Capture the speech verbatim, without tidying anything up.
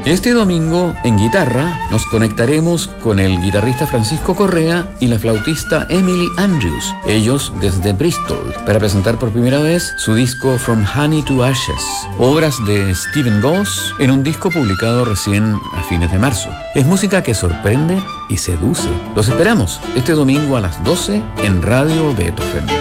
Este domingo, en guitarra, nos conectaremos con el guitarrista Francisco Correa y la flautista Emily Andrews, ellos desde Bristol, para presentar por primera vez su disco From Honey to Ashes, obras de Stephen Goss en un disco publicado recién a fines de marzo. Es música que sorprende y seduce. Los esperamos este domingo a las doce en Radio Beethoven.